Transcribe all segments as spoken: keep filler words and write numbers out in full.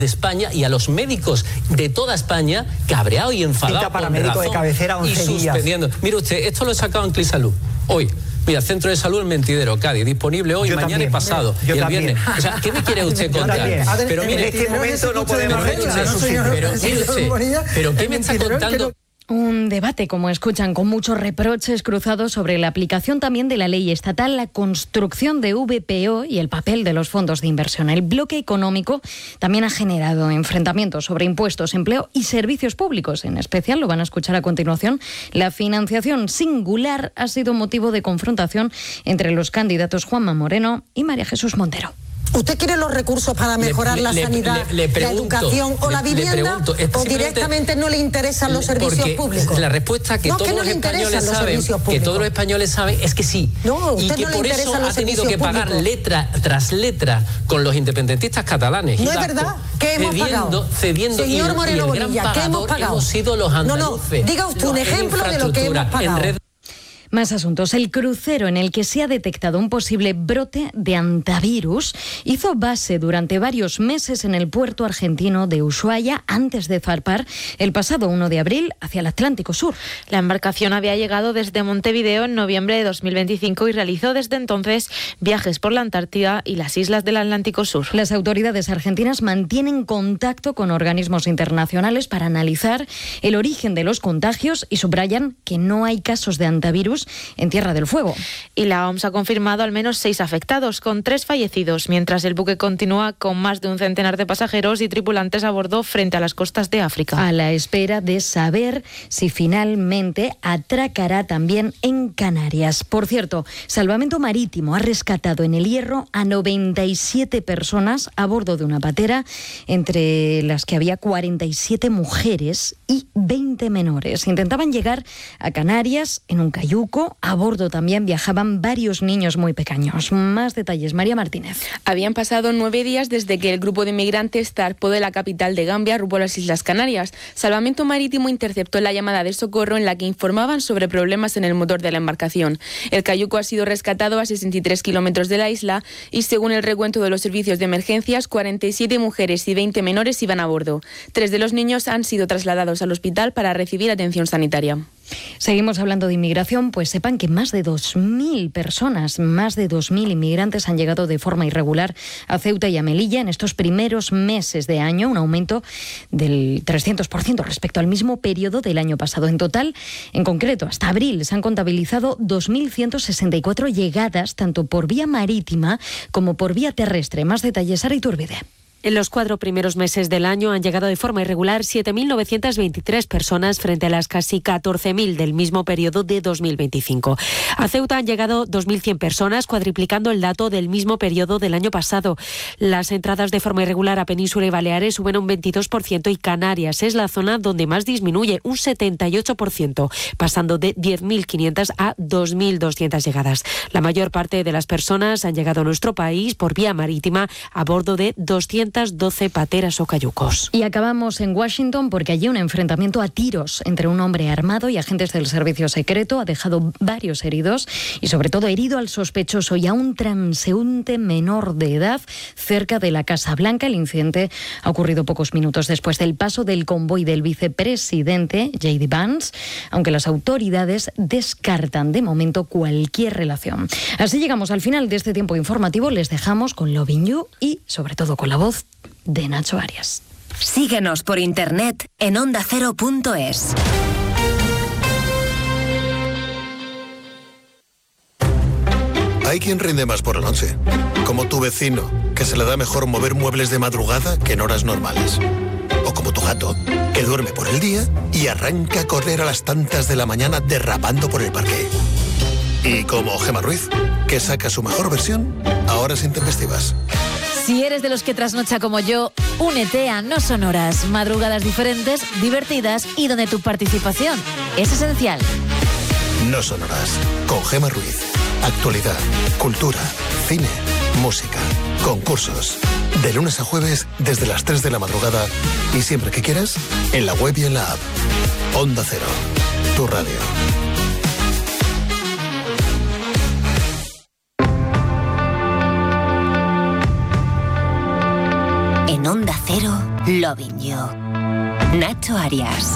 de España y a los médicos de toda España cabreados y enfadados para con médico razón, de cabecera once y suspendiendo. días. Mire usted, esto lo he sacado en Clisalud hoy. Mira, Centro de Salud El Mentidero, Cádiz, disponible hoy, Yo mañana también. y pasado, Yo y el también. viernes. O sea, ¿qué me quiere usted contar? Pero mire, en este momento no podemos rechazar su pero, pero, mire usted, pero ¿qué me está contando? Un debate, como escuchan, con muchos reproches cruzados sobre la aplicación también de la ley estatal, la construcción de V P O y el papel de los fondos de inversión. El bloque económico también ha generado enfrentamientos sobre impuestos, empleo y servicios públicos. En especial, lo van a escuchar a continuación, la financiación singular ha sido motivo de confrontación entre los candidatos Juanma Moreno y María Jesús Montero. ¿Usted quiere los recursos para mejorar le, la le, sanidad, le, le pregunto, la educación o le, la vivienda? ¿O directamente no le interesan los servicios públicos? La respuesta que no, todos que no los le españoles los saben, que todos los españoles saben, es que sí. No, y que no por eso ha tenido que pagar públicos. letra tras letra con los independentistas catalanes. No es verdad. ¿Qué hemos cediendo, pagado? Cediendo, Señor y el, Moreno y el Bonilla, gran ¿qué hemos pagador pagado? hemos sido los andaluces. No, no, diga usted un ejemplo de lo que hemos pagado. Más asuntos. El crucero en el que se ha detectado un posible brote de antivirus hizo base durante varios meses en el puerto argentino de Ushuaia antes de zarpar el pasado uno de abril hacia el Atlántico Sur. La embarcación había llegado desde Montevideo en noviembre de dos mil veinticinco y realizó desde entonces viajes por la Antártida y las islas del Atlántico Sur. Las autoridades argentinas mantienen contacto con organismos internacionales para analizar el origen de los contagios y subrayan que no hay casos de antivirus en Tierra del Fuego. Y la O M S ha confirmado al menos seis afectados, con tres fallecidos, mientras el buque continúa con más de un centenar de pasajeros y tripulantes a bordo frente a las costas de África. A la espera de saber si finalmente atracará también en Canarias. Por cierto, Salvamento Marítimo ha rescatado en el Hierro a noventa y siete personas a bordo de una patera, entre las que había cuarenta y siete mujeres y veinte menores. Intentaban llegar a Canarias en un cayuco. A bordo también viajaban varios niños muy pequeños. Más detalles, María Martínez. Habían pasado nueve días desde que el grupo de inmigrantes zarpó de la capital de Gambia rumbo a las Islas Canarias. Salvamento Marítimo interceptó la llamada de socorro en la que informaban sobre problemas en el motor de la embarcación. El cayuco ha sido rescatado a sesenta y tres kilómetros de la isla y, según el recuento de los servicios de emergencias, cuarenta y siete mujeres y veinte menores iban a bordo. Tres de los niños han sido trasladados al hospital para recibir atención sanitaria. Seguimos hablando de inmigración, pues sepan que más de dos mil personas, más de dos mil inmigrantes han llegado de forma irregular a Ceuta y a Melilla en estos primeros meses de año, un aumento del trescientos por ciento respecto al mismo periodo del año pasado. En total, en concreto, hasta abril se han contabilizado dos mil ciento sesenta y cuatro llegadas, tanto por vía marítima como por vía terrestre. Más detalles, Sara Iturbide. En los cuatro primeros meses del año han llegado de forma irregular siete mil novecientas veintitrés personas frente a las casi catorce mil del mismo periodo de dos mil veinticinco. A Ceuta han llegado dos mil cien personas, cuadriplicando el dato del mismo periodo del año pasado. Las entradas de forma irregular a Península y Baleares suben un veintidós por ciento y Canarias es la zona donde más disminuye, un setenta y ocho por ciento, pasando de diez mil quinientas a dos mil doscientas llegadas. La mayor parte de las personas han llegado a nuestro país por vía marítima a bordo de doscientas doce pateras o cayucos. Y acabamos en Washington porque allí un enfrentamiento a tiros entre un hombre armado y agentes del servicio secreto ha dejado varios heridos y sobre todo herido al sospechoso y a un transeúnte menor de edad cerca de la Casa Blanca. El incidente ha ocurrido pocos minutos después del paso del convoy del vicepresidente J D Vance, aunque las autoridades descartan de momento cualquier relación. Así llegamos al final de este tiempo informativo. Les dejamos con Loving You y sobre todo con la voz de Nacho Arias. Síguenos por internet en onda cero punto es. Hay quien rinde más por la noche, como tu vecino, que se le da mejor mover muebles de madrugada que en horas normales. O como tu gato, que duerme por el día y arranca a correr a las tantas de la mañana derrapando por el parque. Y como Gemma Ruiz, que saca su mejor versión a horas intempestivas. Si eres de los que trasnocha como yo, únete a No Sonoras, madrugadas diferentes, divertidas y donde tu participación es esencial. No Sonoras, con Gemma Ruiz. Actualidad, cultura, cine, música, concursos. De lunes a jueves desde las tres de la madrugada y siempre que quieras, en la web y en la app. Onda Cero, tu radio. En Onda Cero, Loving You. Nacho Arias.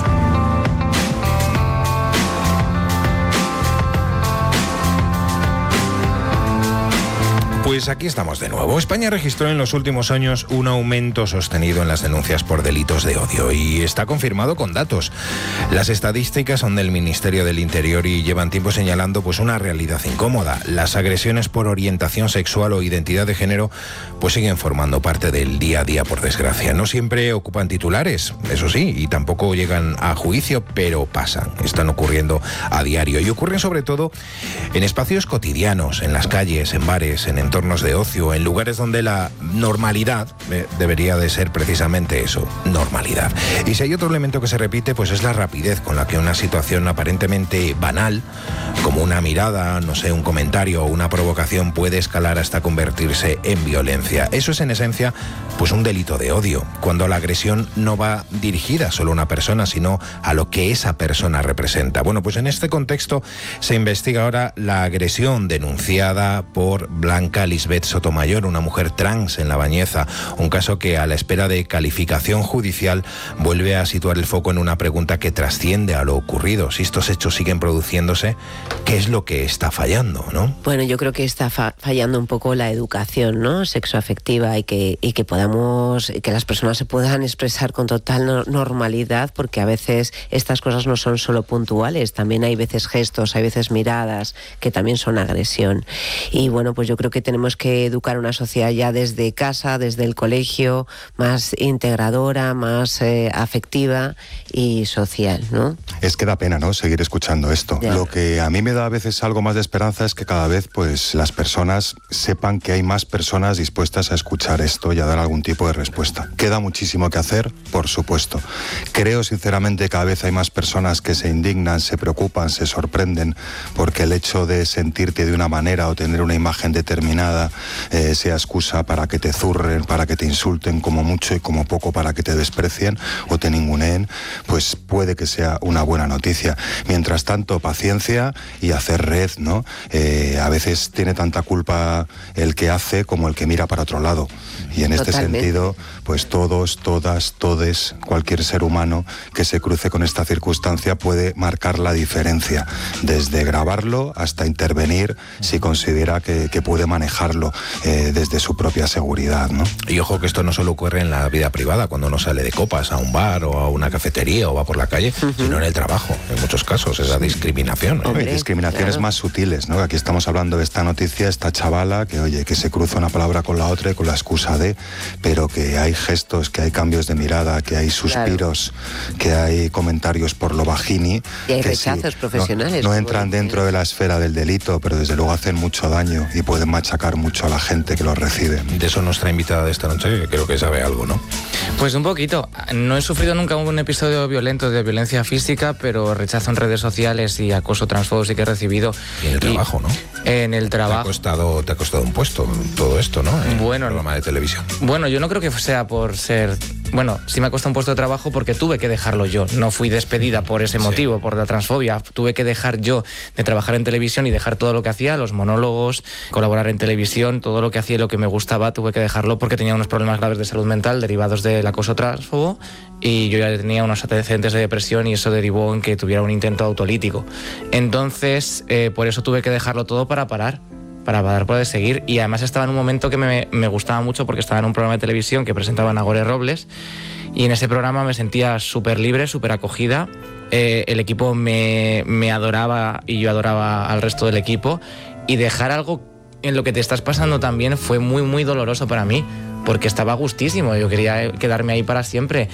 Pues aquí estamos de nuevo. España registró en los últimos años un aumento sostenido en las denuncias por delitos de odio y está confirmado con datos. Las estadísticas son del Ministerio del Interior y llevan tiempo señalando pues una realidad incómoda. Las agresiones por orientación sexual o identidad de género pues siguen formando parte del día a día, por desgracia. No siempre ocupan titulares, eso sí, y tampoco llegan a juicio, pero pasan, están ocurriendo a diario y ocurren sobre todo en espacios cotidianos, en las calles, en bares, en entornos de ocio, en lugares donde la normalidad eh, debería de ser precisamente eso, normalidad. Y si hay otro elemento que se repite, pues es la rapidez con la que una situación aparentemente banal, como una mirada, no sé, un comentario o una provocación, puede escalar hasta convertirse en violencia. Eso es en esencia pues un delito de odio, cuando la agresión no va dirigida solo a una persona, sino a lo que esa persona representa. Bueno, pues en este contexto se investiga ahora la agresión denunciada por Blanca Lisbeth Sotomayor, una mujer trans en La Bañeza, un caso que a la espera de calificación judicial vuelve a situar el foco en una pregunta que trasciende a lo ocurrido. Si estos hechos siguen produciéndose, ¿qué es lo que está fallando, no? Bueno, yo creo que está fa- fallando un poco la educación, ¿no?, sexoafectiva, y que, y que podamos, que las personas se puedan expresar con total no- normalidad, porque a veces estas cosas no son solo puntuales, también hay veces gestos, hay veces miradas que también son agresión. Y bueno, pues yo creo que tenemos que educar una sociedad ya desde casa, desde el colegio, más integradora, más eh, afectiva y social, ¿no? Es que da pena, ¿no?, seguir escuchando esto. Ya. Lo que a mí me da a veces algo más de esperanza es que cada vez pues las personas sepan que hay más personas dispuestas a escuchar esto y a dar algún tipo de respuesta. Queda muchísimo que hacer, por supuesto. Creo sinceramente que cada vez hay más personas que se indignan, se preocupan, se sorprenden porque el hecho de sentirte de una manera o tener una imagen determinada eh, sea excusa para que te zurren, para que te insulten, como mucho y como poco para que te desprecien o te ninguneen, pues puede que sea una buena noticia. Mientras tanto, paciencia y hacer red, ¿no? Eh, a veces tiene tanta culpa el que hace como el que mira para otro lado. Y en este Totalmente. sentido, pues todos, todas, todes, cualquier ser humano que se cruce con esta circunstancia puede marcar la diferencia, desde grabarlo hasta intervenir si considera que, que puede manejarlo eh, desde su propia seguridad, ¿no? Y ojo que esto no solo ocurre en la vida privada, cuando uno sale de copas a un bar o a una cafetería o va por la calle, uh-huh. sino en el trabajo, en muchos casos, esa discriminación. ¿eh? Hombre, discriminaciones claro. más sutiles, ¿no? Aquí estamos hablando de esta noticia, esta chavala que, oye, que se cruza una palabra con la otra y con la excusa de, pero que hay gestos, que hay cambios de mirada, que hay suspiros, claro. que hay comentarios por lo bajini. Y hay que rechazos sí, profesionales. No, no entran dentro de la esfera del delito, pero desde luego hacen mucho daño y pueden machacar mucho a la gente que los recibe. De eso nuestra invitada de esta noche, que creo que sabe algo, ¿no? Pues un poquito. No he sufrido nunca un episodio violento de violencia física, pero rechazo en redes sociales y acoso transfobo sí que he recibido. Y en el y trabajo, ¿no? En el trabajo. Te ha costado, te ha costado un puesto todo esto, ¿no? En bueno, el programa de televisión. Bueno, yo no creo que sea por ser... Bueno, sí me ha costado un puesto de trabajo porque tuve que dejarlo yo. No fui despedida por ese motivo, sí. por la transfobia. Tuve que dejar yo de trabajar en televisión y dejar todo lo que hacía, los monólogos, colaborar en televisión, todo lo que hacía y lo que me gustaba, tuve que dejarlo porque tenía unos problemas graves de salud mental derivados del acoso transfobo y yo ya tenía unos antecedentes de depresión y eso derivó en que tuviera un intento autolítico. Entonces, eh, por eso tuve que dejarlo todo para parar. para poder seguir, y además estaba en un momento que me, me gustaba mucho porque estaba en un programa de televisión que presentaba Nagore Robles y en ese programa me sentía súper libre, súper acogida, eh, el equipo me, me adoraba y yo adoraba al resto del equipo, y dejar algo en lo que te estás pasando también fue muy muy doloroso para mí porque estaba gustísimo, yo quería quedarme ahí para siempre,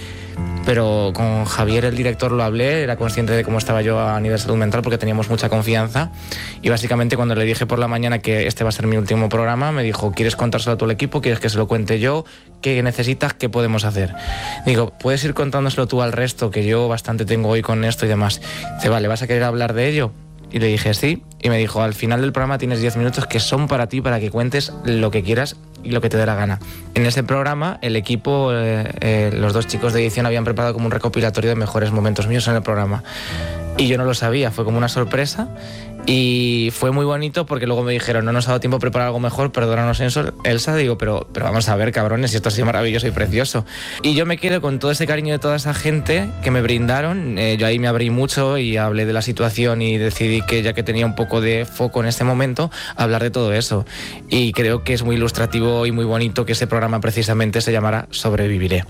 pero con Javier, el director, lo hablé, era consciente de cómo estaba yo a nivel salud mental porque teníamos mucha confianza, y básicamente cuando le dije por la mañana que este va a ser mi último programa, me dijo, ¿quieres contárselo a todo el equipo? ¿Quieres que se lo cuente yo? ¿Qué necesitas? ¿Qué podemos hacer? Digo, ¿puedes ir contándoselo tú al resto? Que yo bastante tengo hoy con esto y demás. Dice, vale, ¿vas a querer hablar de ello? Y le dije, sí, y me dijo, al final del programa tienes diez minutos que son para ti, para que cuentes lo que quieras y lo que te dé la gana. En ese programa, el equipo, eh, eh, los dos chicos de edición habían preparado como un recopilatorio de mejores momentos míos en el programa. y yo no lo sabía, fue como una sorpresa. Y fue muy bonito porque luego me dijeron, no nos ha dado tiempo a preparar algo mejor, perdónanos eso, Elsa. Digo, pero, pero vamos a ver, cabrones, esto ha sido maravilloso y precioso. Y yo me quedo con todo ese cariño de toda esa gente que me brindaron. Eh, yo ahí me abrí mucho y hablé de la situación y decidí que, ya que tenía un poco de foco en este momento, hablar de todo eso. Y creo que es muy ilustrativo y muy bonito que ese programa precisamente se llamara Sobreviviré.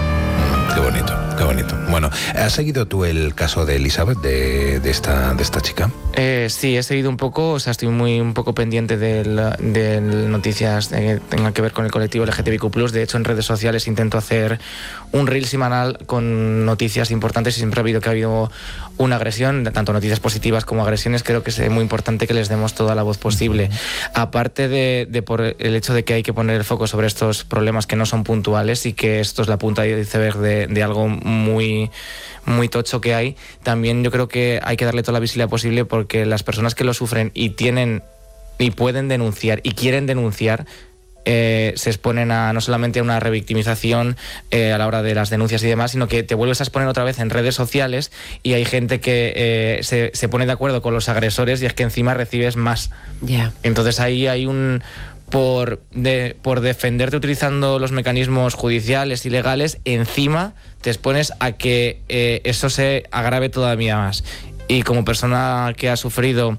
Qué bonito, qué bonito. Bueno, ¿has seguido tú el caso de Elizabeth, de, de, esta, de esta chica? Eh, sí, he seguido un poco, o sea, estoy muy un poco pendiente de, de noticias que tengan que ver con el colectivo L G T B Q plus. De hecho, en redes sociales intento hacer un reel semanal con noticias importantes y siempre ha habido que ha habido una agresión, tanto noticias positivas como agresiones. Creo que es muy importante que les demos toda la voz posible. Aparte de, de por el hecho de que hay que poner el foco sobre estos problemas que no son puntuales y que esto es la punta de iceberg de, de algo muy, muy tocho que hay, también yo creo que hay que darle toda la visibilidad posible porque las personas que lo sufren y tienen y pueden denunciar y quieren denunciar, Eh, se exponen a no solamente a una revictimización eh, a la hora de las denuncias y demás, sino que te vuelves a exponer otra vez en redes sociales y hay gente que eh, se, se pone de acuerdo con los agresores y es que encima recibes más. Yeah. Entonces ahí hay un... Por, de, por defenderte utilizando los mecanismos judiciales y legales, encima te expones a que eh, eso se agrave todavía más. Y como persona que ha sufrido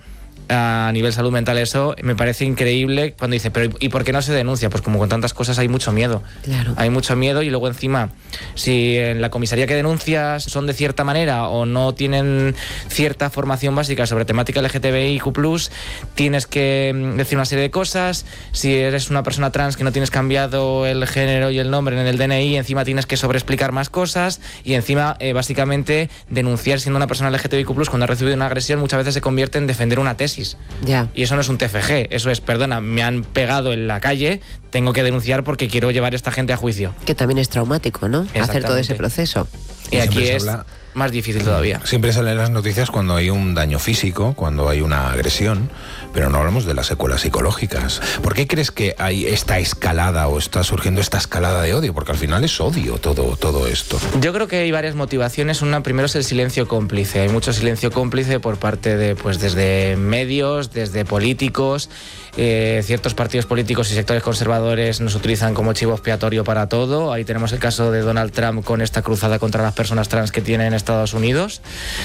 a nivel salud mental eso, me parece increíble cuando dice, pero ¿y por qué no se denuncia? Pues como con tantas cosas hay mucho miedo. Claro. Hay mucho miedo y luego encima, si en la comisaría que denuncias son de cierta manera o no tienen cierta formación básica sobre temática L G T B I Q plus, tienes que decir una serie de cosas. Si eres una persona trans que no tienes cambiado el género y el nombre en el D N I, encima tienes que sobreexplicar más cosas y encima eh, básicamente denunciar siendo una persona L G T B I Q plus cuando ha recibido una agresión muchas veces se convierte en defender una tesis. Ya. Y eso no es un T F G, eso es, perdona, me han pegado en la calle, tengo que denunciar porque quiero llevar a esta gente a juicio. Que también es traumático, ¿no? Hacer todo ese proceso. Y aquí es más difícil todavía. Siempre salen las noticias cuando hay un daño físico, cuando hay una agresión, pero no hablamos de las secuelas psicológicas. ¿Por qué crees que hay esta escalada o está surgiendo esta escalada de odio? Porque al final es odio todo, todo esto. Yo creo que hay varias motivaciones. Una, primero, es el silencio cómplice. Hay mucho silencio cómplice por parte de, pues desde medios, desde políticos. Eh, ciertos partidos políticos y sectores conservadores nos utilizan como chivo expiatorio para todo. Ahí tenemos el caso de Donald Trump con esta cruzada contra las personas trans que tiene en Estados Unidos.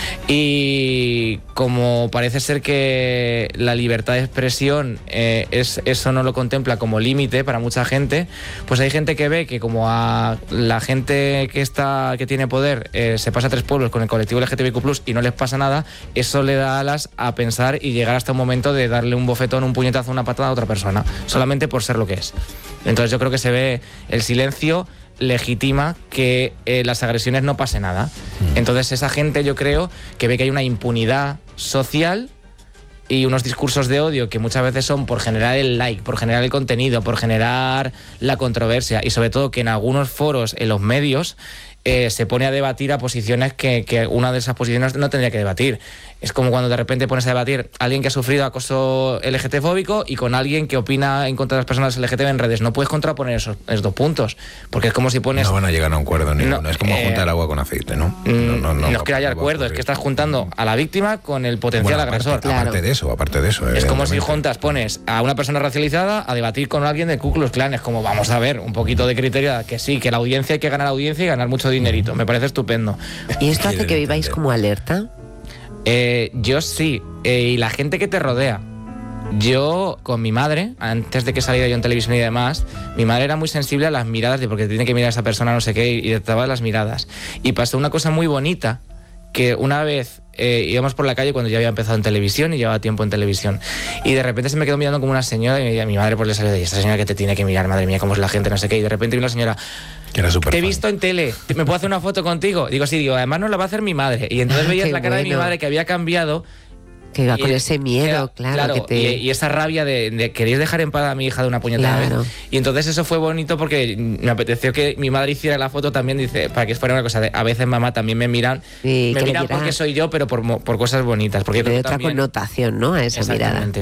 Y como parece ser que la libertad de expresión eh, es, eso no lo contempla como límite para mucha gente, pues hay gente que ve que como a la gente que está que tiene poder eh, se pasa a tres pueblos con el colectivo L G T B I Q plus y no les pasa nada, eso le da alas a pensar y llegar hasta un momento de darle un bofetón, un puñetazo, una patada a otra persona, solamente por ser lo que es. Entonces yo creo que se ve el silencio legitima que eh, las agresiones no pase nada. Entonces esa gente yo creo que ve que hay una impunidad social y unos discursos de odio que muchas veces son por generar el like, por generar el contenido, por generar la controversia y sobre todo que en algunos foros, en los medios, eh, se pone a debatir a posiciones que, que una de esas posiciones no tendría que debatir. Es como cuando de repente pones a debatir a alguien que ha sufrido acoso L G T fóbico y con alguien que opina en contra de las personas L G T B en redes. No puedes contraponer esos, esos dos puntos, porque es como si pones... No van a llegar a un acuerdo ninguno, no, es como eh, juntar agua con aceite, ¿no? No, no, no, no es que haya acuerdo, es que estás juntando a la víctima con el potencial bueno, agresor. Aparte, claro. aparte de eso, aparte de eso. Es como si juntas, pones a una persona racializada a debatir con alguien de Ku Klux Klan. Es como, vamos a ver, un poquito de criterio, que sí, que la audiencia hay que ganar audiencia y ganar mucho dinerito. Me parece estupendo. ¿Y esto hace que viváis como alerta? Eh, yo sí, eh, y la gente que te rodea. Yo, con mi madre, antes de que saliera yo en televisión y demás, mi madre era muy sensible a las miradas, de porque tiene que mirar a esa persona no sé qué, y detectaba las miradas. Y pasó una cosa muy bonita, que una vez eh, íbamos por la calle cuando ya había empezado en televisión y llevaba tiempo en televisión, y de repente se me quedó mirando como una señora, y a mi madre pues le salió de, esta señora que te tiene que mirar, madre mía, cómo es la gente, no sé qué, y de repente vi una señora... Que era súper te he fan. visto en tele, ¿me puedo hacer una foto contigo? Digo, sí, digo, además nos la va a hacer mi madre. Y entonces veías la cara bueno. de mi madre que había cambiado Que va y con el, ese miedo, claro. claro que te... y, y esa rabia de, de queréis dejar en paz a mi hija de una puñetera Claro. vez. Y entonces eso fue bonito porque me apeteció que mi madre hiciera la foto también, dice, para que fuera una cosa de, a veces mamá también me miran, Sí, me que le miran dirá- porque soy yo, pero por, mo- por cosas bonitas. Porque yo de creo que otra también- connotación, ¿no? A esa mirada. Exactamente.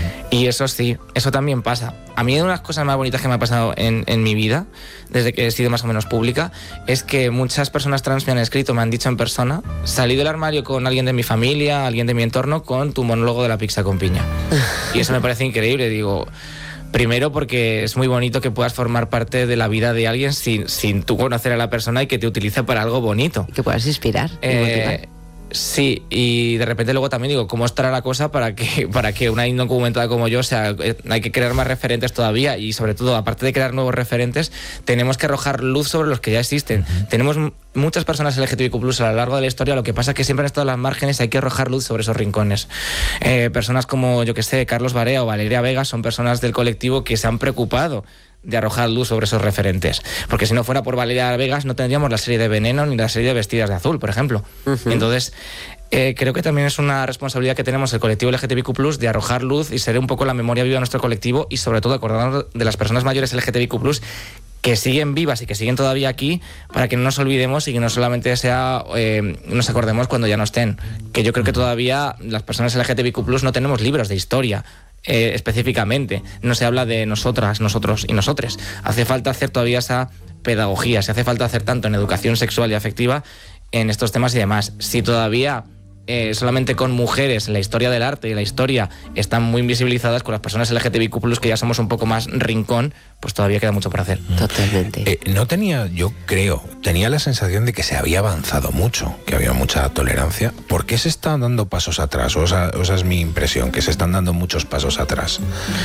Y eso sí, eso también pasa. A mí una de las cosas más bonitas que me ha pasado en, en mi vida, desde que he sido más o menos pública, es que muchas personas trans me han escrito, me han dicho en persona, salí del armario con alguien de mi familia, alguien de mi entorno, con tu monólogo de la pizza con piña. Y eso me parece increíble, digo... Primero porque es muy bonito que puedas formar parte de la vida de alguien sin, sin tú conocer a la persona y que te utilice para algo bonito. Que puedas inspirar. y Eh, motivar. sí, y de repente luego también digo, ¿cómo estará la cosa para que, para que una indocumentada como yo, o sea, eh, hay que crear más referentes todavía y sobre todo, aparte de crear nuevos referentes, tenemos que arrojar luz sobre los que ya existen. Uh-huh. Tenemos m- muchas personas L G T B Q plus, a lo largo de la historia, lo que pasa es que siempre han estado en las márgenes, hay que arrojar luz sobre esos rincones. Eh, personas como, yo que sé, Carlos Barea o Valeria Vega son personas del colectivo que se han preocupado de arrojar luz sobre esos referentes. Porque si no fuera por Valeria Vegas no tendríamos la serie de Veneno ni la serie de Vestidas de Azul, por ejemplo. Uh-huh. Entonces, eh, creo que también es una responsabilidad que tenemos el colectivo L G T B Q plus, de arrojar luz y ser un poco la memoria viva de nuestro colectivo y sobre todo acordarnos de las personas mayores L G T B Q plus que siguen vivas y que siguen todavía aquí, para que no nos olvidemos y que no solamente sea eh, nos acordemos cuando ya no estén. Que yo creo que todavía las personas L G T B Q plus no tenemos libros de historia. Eh, específicamente, no se habla de nosotras, nosotros y nosotres. Hace falta hacer todavía esa pedagogía, se hace falta hacer tanto en educación sexual y afectiva en estos temas y demás. Si todavía eh, solamente con mujeres la historia del arte y la historia están muy invisibilizadas, con las personas L G T B Q plus, que ya somos un poco más rincón, pues todavía queda mucho por hacer. Totalmente. Eh, no tenía, yo creo, tenía la sensación de que se había avanzado mucho, que había mucha tolerancia. ¿Por qué se están dando pasos atrás? O sea, o esa es mi impresión, que se están dando muchos pasos atrás.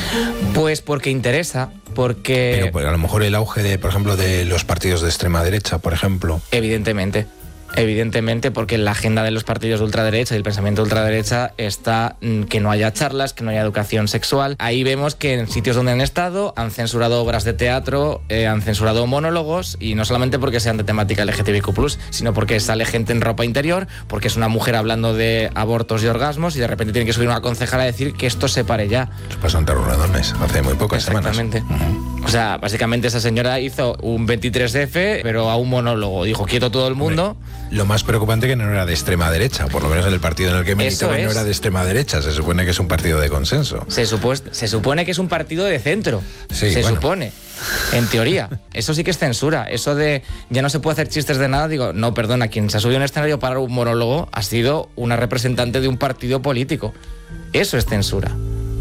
Pues porque interesa, porque... Pero pues, a lo mejor el auge de, por ejemplo, de los partidos de extrema derecha, por ejemplo. Evidentemente. Evidentemente, porque en la agenda de los partidos de ultraderecha y el pensamiento de ultraderecha está mm, que no haya charlas, que no haya educación sexual. Ahí vemos que en sitios donde han estado han censurado obras de teatro, eh, han censurado monólogos, y no solamente porque sean de temática L G T B Q plus, sino porque sale gente en ropa interior, porque es una mujer hablando de abortos y orgasmos y de repente tiene que subir una concejala a decir que esto se pare ya. Eso pasó en Tarradones hace muy pocas semanas. Exactamente. Uh-huh. O sea, básicamente esa señora hizo un veintitrés F, pero a un monólogo. Dijo, quieto todo el mundo. Lo más preocupante que no era de extrema derecha, por lo menos en el partido en el que militaba no era de extrema derecha, se supone que es un partido de consenso. Se, supu- se supone que es un partido de centro, sí, se bueno. supone, en teoría. Eso sí que es censura, eso de ya no se puede hacer chistes de nada, digo, no, perdona, quien se ha subido a un escenario para un monólogo ha sido una representante de un partido político. Eso es censura.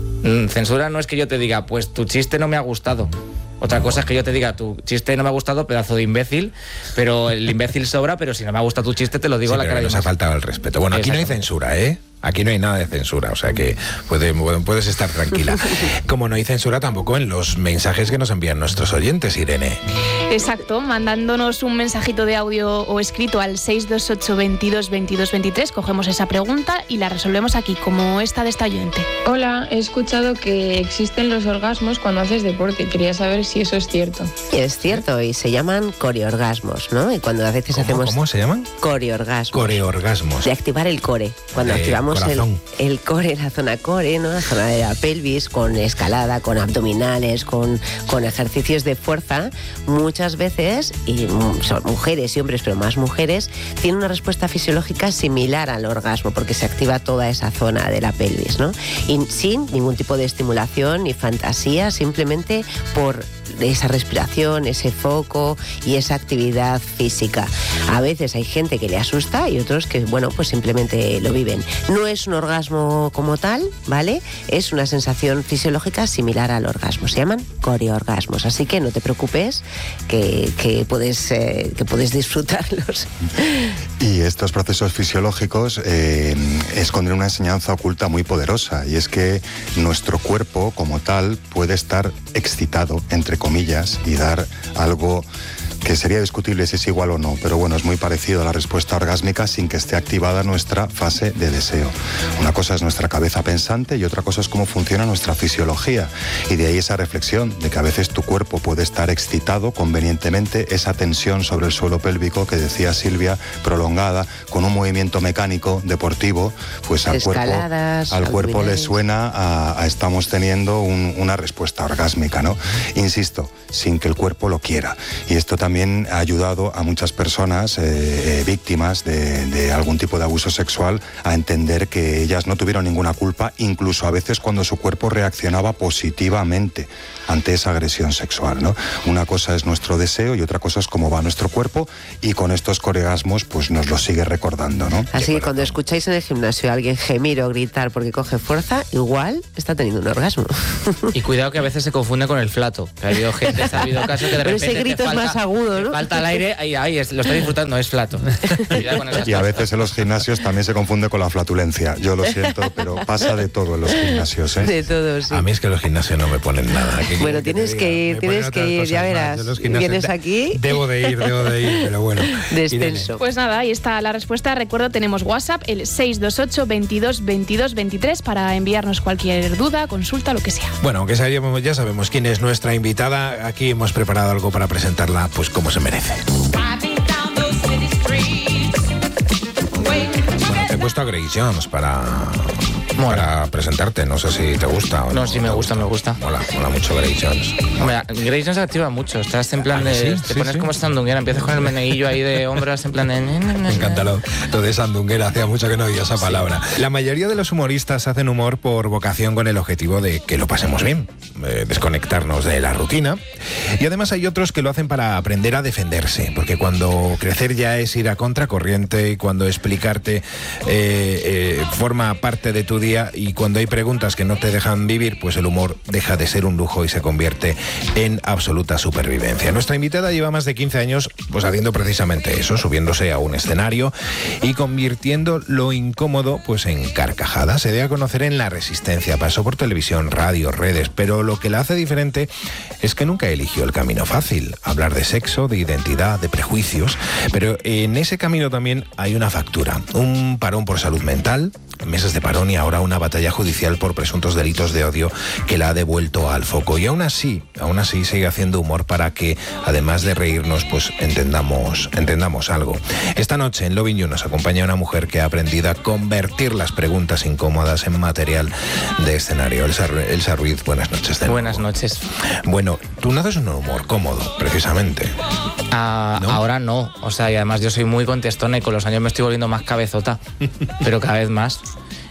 Censura no es que yo te diga, pues tu chiste no me ha gustado. Otra cosa es que yo te diga, tu chiste no me ha gustado, pedazo de imbécil, pero el imbécil sobra, pero si no me ha gustado tu chiste te lo digo sí, a la pero cara. Nos ha faltado el respeto. Bueno, aquí no hay censura, ¿eh? Aquí no hay nada de censura, o sea que puede, puedes estar tranquila. Como no hay censura tampoco en los mensajes que nos envían nuestros oyentes, Irene. Exacto, mandándonos un mensajito de audio o escrito al seis dos ocho, veintidós, veintidós, veintitrés, cogemos esa pregunta y la resolvemos aquí, como esta de esta oyente. Hola, he escuchado que existen los orgasmos cuando haces deporte. Quería saber si eso es cierto. Es cierto, y se llaman coreorgasmos, ¿no? Y cuando a veces ¿Cómo, hacemos... ¿Cómo se llaman? Coreorgasmos. Coreorgasmos. De activar el core. Cuando de activamos el, el core, la zona core, ¿no? La zona de la pelvis, con escalada, con abdominales, con, con ejercicios de fuerza, muchas veces, y son mujeres y hombres, pero más mujeres, tienen una respuesta fisiológica similar al orgasmo, porque se activa toda esa zona de la pelvis, ¿no? Y sin ningún tipo de estimulación ni fantasía, simplemente por esa respiración, ese foco y esa actividad física. A veces hay gente que le asusta y otros que, bueno, pues simplemente lo viven. No es un orgasmo como tal, ¿vale? Es una sensación fisiológica similar al orgasmo. Se llaman coreorgasmos, así que no te preocupes, que, que, puedes, eh, que puedes disfrutarlos. Y estos procesos fisiológicos eh, esconden una enseñanza oculta muy poderosa, y es que nuestro cuerpo como tal puede estar excitado, entre comillas, y dar algo que sería discutible si es igual o no, pero bueno, es muy parecido a la respuesta orgásmica sin que esté activada nuestra fase de deseo. Una cosa es nuestra cabeza pensante y otra cosa es cómo funciona nuestra fisiología, y de ahí esa reflexión de que a veces tu cuerpo puede estar excitado convenientemente, esa tensión sobre el suelo pélvico que decía Silvia, prolongada, con un movimiento mecánico deportivo, pues al Escaladas, cuerpo, al cuerpo le suena a, a estamos teniendo un, una respuesta orgásmica, ¿no? Insisto, sin que el cuerpo lo quiera. Y esto también ha ayudado a muchas personas eh, eh, víctimas de, de algún tipo de abuso sexual a entender que ellas no tuvieron ninguna culpa, incluso a veces cuando su cuerpo reaccionaba positivamente ante esa agresión sexual, ¿no? Una cosa es nuestro deseo y otra cosa es cómo va nuestro cuerpo, y con estos coregasmos pues nos lo sigue recordando, ¿no? Así que cuando escucháis en el gimnasio a alguien gemir o gritar porque coge fuerza, igual está teniendo un orgasmo. Y cuidado que a veces se confunde con el flato. Que ha habido gente, ha habido casos que de Pero repente ese grito te falta, es más agudo, ¿no? falta el aire y ahí es, lo está disfrutando, es flato. Y a veces en los gimnasios también se confunde con la flatulencia. Yo lo siento, pero pasa de todo en los gimnasios, ¿eh? De todo, sí. A mí es que los gimnasios no me ponen nada. Bueno, tienes que ir, tienes que ir, ya verás. Vienes aquí. Debo de ir, debo de ir, pero bueno. Descenso. Pues nada, ahí está la respuesta. Recuerdo, tenemos WhatsApp, el seis dos ocho, veintidós, veintidós, veintitrés, para enviarnos cualquier duda, consulta, lo que sea. Bueno, aunque sabíamos, ya sabemos quién es nuestra invitada, aquí hemos preparado algo para presentarla pues como se merece. Bueno, te he puesto a Grace Jones para, para presentarte, no sé si te gusta o no. No, sí me gusta, me gusta. Mola, mola mucho Grace Jones. Hombre, Grace Jones se activa mucho, estás en plan de... ¿Sí? Te Sí, pones sí. como sandunguera, empiezas con el meneguillo ahí de hombros en plan de... Me encanta lo, lo de sandunguera, hacía mucho que no oía esa palabra. La mayoría de los humoristas hacen humor por vocación con el objetivo de que lo pasemos bien, eh, desconectarnos de la rutina. Y además hay otros que lo hacen para aprender a defenderse, porque cuando crecer ya es ir a contracorriente y cuando explicarte eh, eh, forma parte de tu día, y cuando hay preguntas que no te dejan vivir, pues el humor deja de ser un lujo y se convierte en absoluta supervivencia. Nuestra invitada lleva más de quince años pues haciendo precisamente eso, subiéndose a un escenario y convirtiendo lo incómodo pues en carcajadas. Se dio a conocer en La Resistencia, pasó por televisión, radio, redes, pero lo que la hace diferente es que nunca eligió el camino fácil, hablar de sexo, de identidad, de prejuicios, pero en ese camino también hay una factura, un parón por salud mental, meses de parón y ahora una batalla judicial por presuntos delitos de odio que la ha devuelto al foco. Y aún así, aún así sigue haciendo humor para que, además de reírnos, pues entendamos, entendamos algo. Esta noche en Lovin' You nos acompaña una mujer que ha aprendido a convertir las preguntas incómodas en material de escenario. Elsa, Elsa Ruiz, buenas noches. De buenas noches. Bueno, tú no haces un humor cómodo, precisamente. Ah, ¿no? Ahora no, o sea, y además yo soy muy contestona y con los años me estoy volviendo más cabezota, pero cada vez más.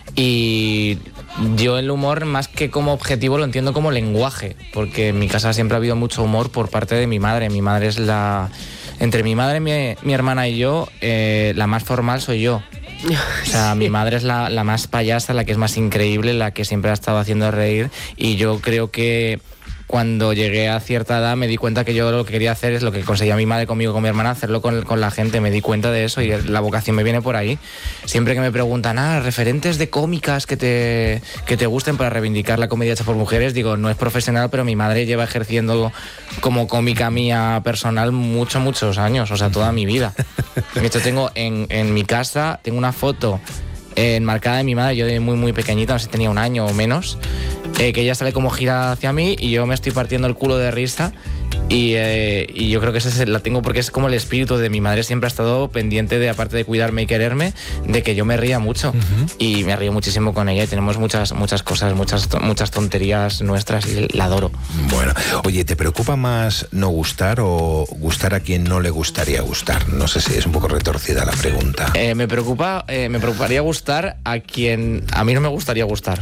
Y yo el humor, más que como objetivo, lo entiendo como lenguaje, porque en mi casa siempre ha habido mucho humor por parte de mi madre. Mi madre es la... Entre mi madre, mi, mi hermana y yo, eh, la más formal soy yo. O sea, mi madre es la, la más payasa, la que es más increíble, la que siempre ha estado haciendo reír, y yo creo que cuando llegué a cierta edad me di cuenta que yo lo que quería hacer es lo que conseguía mi madre conmigo, con mi hermana, hacerlo con, con la gente. Me di cuenta de eso y la vocación me viene por ahí. Siempre que me preguntan, ah, referentes de cómicas que te, que te gusten para reivindicar la comedia hecha por mujeres, digo, no es profesional, pero mi madre lleva ejerciendo como cómica mía personal muchos, muchos años, o sea, toda mi vida. De hecho, tengo en, en mi casa, tengo una foto enmarcada de mi madre, yo de muy, muy pequeñita, no sé, tenía un año o menos, eh, que ella sale como gira hacia mí y yo me estoy partiendo el culo de risa. Y, eh, y yo creo que esa la tengo porque es como el espíritu de mi madre. Siempre ha estado pendiente de, aparte de cuidarme y quererme, de que yo me ría mucho. Uh-huh. Y me río muchísimo con ella y tenemos muchas, muchas cosas, muchas, muchas tonterías nuestras y la adoro. Bueno, oye, ¿te preocupa más no gustar o gustar a quien no le gustaría gustar? No sé si es un poco retorcida la pregunta. Eh, me preocupa, eh, me preocuparía gustar a quien a mí no me gustaría gustar.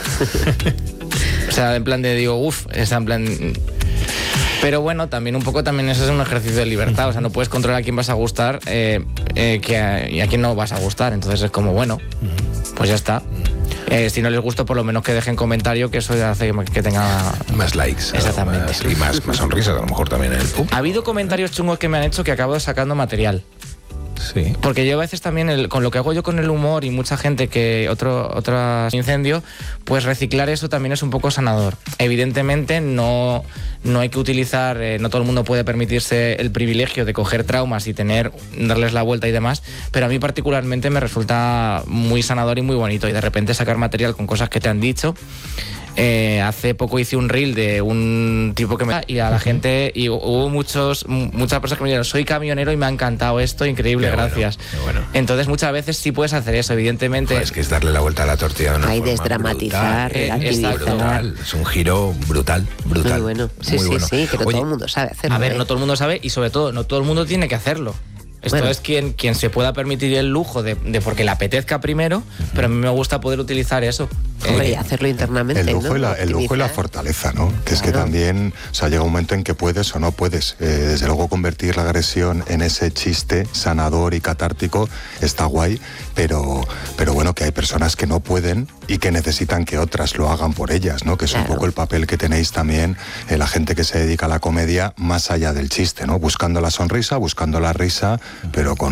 O sea, en plan de digo, uff, está en plan... Pero bueno, también un poco también eso es un ejercicio de libertad, o sea, no puedes controlar a quién vas a gustar eh, eh, que a, y a quién no vas a gustar, entonces es como, bueno, pues ya está. Eh, si no les gusta, por lo menos que dejen comentario, que eso hace que tenga... Más likes. Exactamente. Más, y más, más sonrisas, a lo mejor también en el público. Ha habido comentarios chungos que me han hecho que acabo sacando material. Sí. Porque yo a veces también, el, con lo que hago yo con el humor y mucha gente que otro otro incendio, pues reciclar eso también es un poco sanador. Evidentemente no, no hay que utilizar, eh, no todo el mundo puede permitirse el privilegio de coger traumas y tener, darles la vuelta y demás, pero a mí particularmente me resulta muy sanador y muy bonito, y de repente sacar material con cosas que te han dicho. Eh, hace poco hice un reel de un tipo que me... y a la gente, y hubo muchos muchas personas que me dijeron, soy camionero y me ha encantado esto, increíble, qué gracias. Bueno, bueno. Entonces muchas veces sí puedes hacer eso, evidentemente. Pues es que es darle la vuelta a la tortilla de una Hay forma desdramatizar, brutal, relativizar. brutal. Es un giro brutal, brutal. Muy bueno, sí, muy sí, bueno. sí, pero Oye, todo el mundo sabe hacerlo. A ver, ¿eh? no todo el mundo sabe, y sobre todo, no todo el mundo tiene que hacerlo. Esto bueno. es quien, quien se pueda permitir el lujo de, de porque le apetezca primero, uh-huh. pero a mí me gusta poder utilizar eso. Hombre, eh, y hacerlo internamente. El lujo, ¿no? y la, el lujo y la fortaleza, ¿no? Que claro. es que también, o sea, llega un momento en que puedes o no puedes. Eh, desde luego convertir la agresión en ese chiste sanador y catártico está guay, pero, pero bueno, que hay personas que no pueden y que necesitan que otras lo hagan por ellas, ¿no? Que es claro. un poco el papel que tenéis también, eh, la gente que se dedica a la comedia más allá del chiste, ¿no? Buscando la sonrisa, buscando la risa, pero con